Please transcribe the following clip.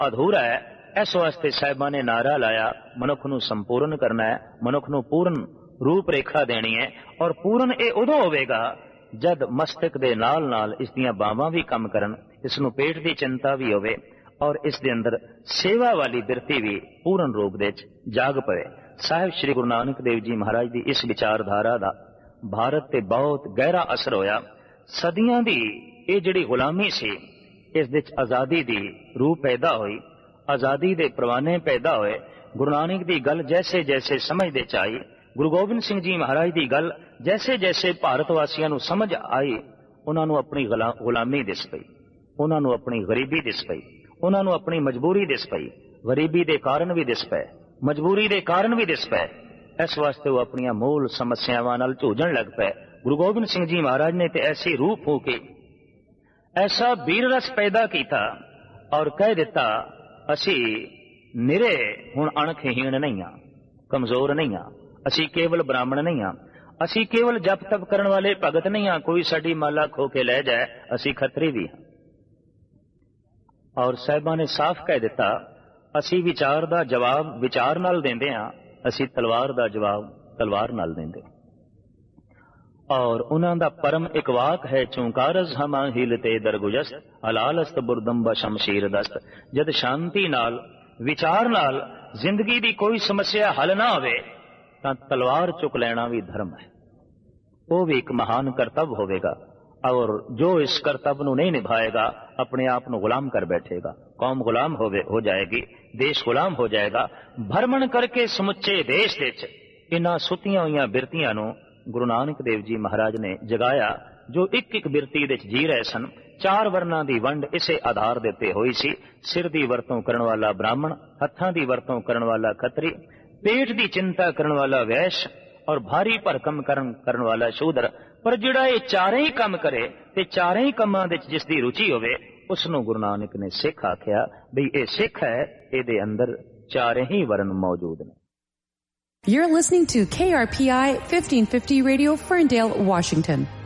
ਅਧੂਰਾ ਹੈ। ਇਸ ਵਾਸਤੇ ਸਾਹਿਬਾਂ ਨੇ ਨਾਰਾ ਲਾਇਆ, ਮਨੁੱਖ ਨੂੰ ਸੰਪੂਰਨ ਕਰਨਾ ਹੈ, ਮਨੁੱਖ ਨੂੰ ਪੂਰਨ ਰੂਪ ਰੇਖਾ ਦੇਣੀ ਹੈ। ਔਰ ਪੂਰਨ ਇਹ ਉਦੋਂ ਹੋਵੇਗਾ ਜਦ ਮਸਤਕ ਦੇ ਨਾਲ ਨਾਲ ਇਸ ਦੀਆਂ ਬਾਹਾਂ ਵੀ ਕੰਮ ਕਰਨ, ਇਸ ਨੂੰ ਪੇਟ ਦੀ ਚਿੰਤਾ ਵੀ ਹੋਵੇ ਔਰ ਇਸ ਦੇ ਅੰਦਰ ਸੇਵਾ ਵਾਲੀ ਬਿਰਤੀ ਵੀ ਪੂਰਨ ਰੂਪ ਦੇ ਵਿੱਚ ਜਾਗ ਪਵੇ। ਸਾਹਿਬ ਸ਼੍ਰੀ ਗੁਰੂ ਨਾਨਕ ਦੇਵ ਜੀ ਮਹਾਰਾਜ ਦੀ ਇਸ ਵਿਚਾਰਧਾਰਾ ਦਾ ਭਾਰਤ ਤੇ ਬਹੁਤ ਗਹਿਰਾ ਅਸਰ ਹੋਇਆ। ਸਦੀਆਂ ਦੀ ਇਹ ਜਿਹੜੀ ਗੁਲਾਮੀ ਸੀ, ਇਸ ਦੇ ਵਿੱਚ ਆਜ਼ਾਦੀ ਦੀ ਰੂਹ ਪੈਦਾ ਹੋਈ, ਆਜ਼ਾਦੀ ਦੇ ਪ੍ਰਵਾਨੇ ਪੈਦਾ ਹੋਏ। ਗੁਰੂ ਨਾਨਕ ਦੀ ਗੱਲ ਜੈਸੇ ਜੈਸੇ ਸਮਝ ਦੇ ਚ ਆਈ, ਗੁਰੂ ਗੋਬਿੰਦ ਸਿੰਘ ਜੀ ਮਹਾਰਾਜ ਦੀ ਗੱਲ ਜੈਸੇ ਜੈਸੇ ਭਾਰਤ ਵਾਸੀਆਂ ਨੂੰ ਸਮਝ ਆਈ, ਉਹਨਾਂ ਨੂੰ ਆਪਣੀ ਗੁਲਾਮੀ ਦਿਸ ਪਈ, ਉਹਨਾਂ ਨੂੰ ਆਪਣੀ ਗਰੀਬੀ ਦਿਸ ਪਈ, ਉਹਨਾਂ ਨੂੰ ਆਪਣੀ ਮਜਬੂਰੀ ਦਿਸ ਪਈ। ਗਰੀਬੀ ਦੇ ਕਾਰਨ ਵੀ ਦਿਸ ਪਏ, ਮਜਬੂਰੀ ਦੇ ਕਾਰਨ ਵੀ ਦਿਸ ਪਏ। ਇਸ ਵਾਸਤੇ ਉਹ ਆਪਣੀਆਂ ਮੂਲ ਸਮੱਸਿਆਵਾਂ ਨਾਲ ਝੂਝਣ ਲੱਗ ਪਏ। ਗੁਰੂ ਗੋਬਿੰਦ ਸਿੰਘ ਜੀ ਮਹਾਰਾਜ ਨੇ ਤੇ ਐਸੀ ਰੂਹ ਫੂਕੀ, ਐਸਾ ਵੀਰ ਰਸ ਪੈਦਾ ਕੀਤਾ ਔਰ ਕਹਿ ਦਿੱਤਾ, ਅਸੀਂ ਨਿਰੇ ਹੁਣ ਅਣਖਹੀਣ ਨਹੀਂ ਹਾਂ, ਕਮਜ਼ੋਰ ਨਹੀਂ ਹਾਂ, ਅਸੀਂ ਕੇਵਲ ਬ੍ਰਾਹਮਣ ਨਹੀਂ ਹਾਂ, ਅਸੀਂ ਕੇਵਲ ਜਪ ਤਪ ਕਰਨ ਵਾਲੇ ਭਗਤ ਨਹੀਂ ਹਾਂ, ਕੋਈ ਸਾਡੀ ਮਾਲਾ ਖੋ ਕੇ ਲੈ ਜਾਏ, ਅਸੀਂ ਖੱਤਰੀ ਵੀ ਹਾਂ। ਔਰ ਸਾਹਿਬਾਂ ਨੇ ਸਾਫ਼ ਕਹਿ ਦਿੱਤਾ, ਅਸੀਂ ਵਿਚਾਰ ਦਾ ਜਵਾਬ ਵਿਚਾਰ ਨਾਲ ਦਿੰਦੇ ਹਾਂ, ਅਸੀਂ ਤਲਵਾਰ ਦਾ ਜਵਾਬ ਤਲਵਾਰ ਨਾਲ ਦਿੰਦੇ। ਔਰ ਉਹਨਾਂ ਦਾ ਪਰਮ ਇੱਕ ਵਾਕ ਹੈ, ਚੌਂਕਾਰਜ਼ ਹਮਾ ਹਿਲਤੇ ਦਰਗੁਜਸਤ ਹਲਾਲਸਤ ਬੁਰਦੰਬਾ ਸ਼ਮਸ਼ੀਰ ਦਸਤ। ਜਦ ਸ਼ਾਂਤੀ ਨਾਲ ਵਿਚਾਰ ਨਾਲ ਜ਼ਿੰਦਗੀ ਦੀ ਕੋਈ ਸਮੱਸਿਆ ਹੱਲ ਨਾ ਹੋਵੇ ਤਾਂ ਤਲਵਾਰ ਚੁੱਕ ਲੈਣਾ ਵੀ ਧਰਮ ਹੈ, ਉਹ ਵੀ ਇੱਕ ਮਹਾਨ ਕਰਤੱਵ ਹੋਵੇਗਾ। ਔਰ ਜੋ ਇਸ ਕਰਤੱਵ ਨੂੰ ਨਹੀਂ ਨਿਭਾਏਗਾ ਆਪਣੇ ਆਪ ਨੂੰ ਗੁਲਾਮ ਕਰ ਬੈਠੇਗਾ। ਕੌਮ ਗੁਲਾਮ ਹੋ ਜਾਏਗੀ, ਦੇਸ਼ ਗੁਲਾਮ ਹੋ ਜਾਏਗਾ। ਭਰਮਣ ਕਰਕੇ ਸਮੁੱਚੇ ਦੇਸ਼ ਵਿੱਚ ਇਹਨਾਂ ਸੁੱਤੀਆਂ ਹੋਈਆਂ ਬਿਰਤੀਆਂ ਨੂੰ ਗੁਰੂ ਨਾਨਕ ਦੇਵ ਜੀ ਮਹਾਰਾਜ ਨੇ ਜਗਾਇਆ, ਜੋ ਇੱਕ ਇੱਕ ਬਿਰਤੀ ਵਿੱਚ ਜੀ ਰਹੇ ਸਨ। 4 ਵਰਨਾਂ ਦੀ ਵੰਡ ਇਸੇ ਆਧਾਰ ਦੇ ਉੱਤੇ ਹੋਈ ਸੀ। ਸਿਰ ਦੀ ਵਰਤੋਂ ਕਰਨ ਵਾਲਾ ਬ੍ਰਾਹਮਣ, ਹੱਥਾਂ ਦੀ ਵਰਤੋਂ ਕਰਨ ਵਾਲਾ ਖੱਤਰੀ, ਪੇਟ ਦੀ ਚਿੰਤਾ ਕਰਨ ਵਾਲਾ ਵੈਸ਼ ਔਰ ਭਾਰੀ ਭਰਕਮ ਕਰਨ ਵਾਲਾ ਸ਼ੂਦਰ। ਪਰ ਜਿਹੜਾ ਇਹ ਚਾਰੇ ਹੀ ਕੰਮ ਕਰੇ ਤੇ ਚਾਰੇ ਹੀ ਕੰਮਾਂ ਵਿੱਚ ਜਿਸ ਦੀ ਰੁਚੀ ਹੋਵੇ, ਉਸ ਨੂੰ ਗੁਰੂ ਨਾਨਕ ਨੇ ਸਿੱਖ ਆਖਿਆ। ਬਈ ਇਹ ਸਿੱਖ ਹੈ, ਇਹਦੇ ਅੰਦਰ ਚਾਰੇ ਹੀ ਵਰਨ ਮੌਜੂਦ ਨੇ। You're listening to KRPI 1550 Radio, Ferndale, Washington.